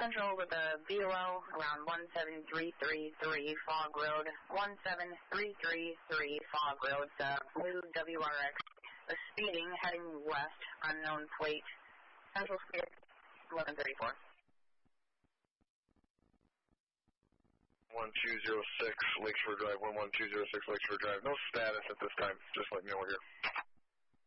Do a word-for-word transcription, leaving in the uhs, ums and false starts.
Central with a B O L around one seven three three three Fog Road. one seven three three three Fog Road. Uh, blue W R X. Uh, speeding, heading west, unknown plate. Central Speed, eleven thirty-four. one two zero six Lakeshore Drive, one one two zero six Lakeshore Drive. No status at this time. Just let me know we're here.